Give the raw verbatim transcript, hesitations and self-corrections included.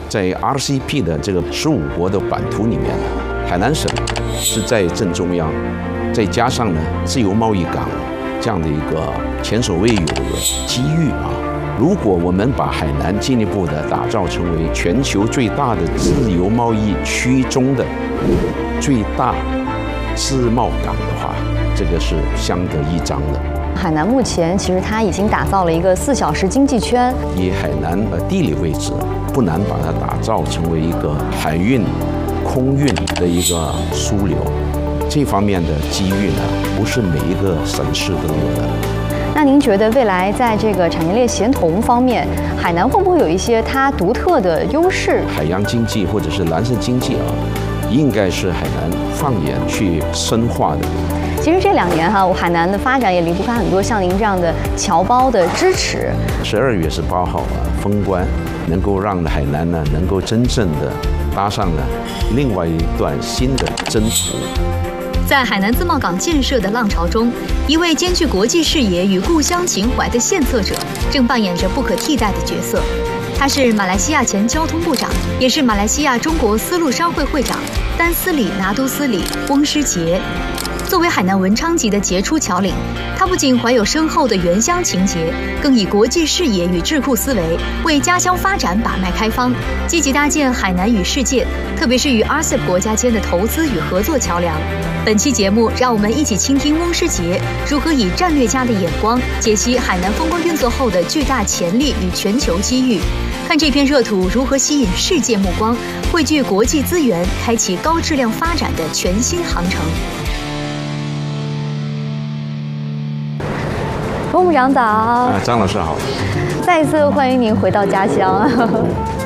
在 R C P 的这个十五国的版图里面，海南省是在正中央，再加上呢自由贸易港这样的一个前所未有的机遇啊！如果我们把海南进一步的打造成为全球最大的自由贸易区中的最大自贸港的话，这个是相得益彰的。 海南目前其实它已经打造了一个四小时经济圈， 以海南的地理位置，不难把它打造成为一个海运、空运的一个枢纽。这方面的机遇呢，不是每一个省市都有的。 那您觉得未来在这个产业链协同方面，海南会不会有一些它独特的优势？ 海洋经济或者是蓝色经济啊，应该是海南放眼去深化的。 其实这两年哈，我海南的发展也离不开很多像您这样的侨胞的支持。 十二月十八号啊，封关能够让海南呢能够真正的搭上了另外一段新的征途。 在海南自贸港建设的浪潮中，一位兼具国际视野与故乡情怀的献策者，正扮演着不可替代的角色。他是马来西亚前交通部长，也是马来西亚中国丝路商会会长、丹斯里拿督斯里翁诗杰。作为海南文昌级的杰出侨领，他不仅怀有深厚的原乡情结，更以国际视野与智库思维为家乡发展把脉开方，积极搭建海南与世界，特别是与 R C E P 国家间的投资与合作桥梁。本期节目，让我们一起倾听翁诗杰如何以战略家的眼光解析海南风光运作后的巨大潜力与全球机遇，看这片热土如何吸引世界目光，汇聚国际资源，开启高质量发展的全新航程。翁部长早。 啊，张老师好。 再一次欢迎您回到家乡。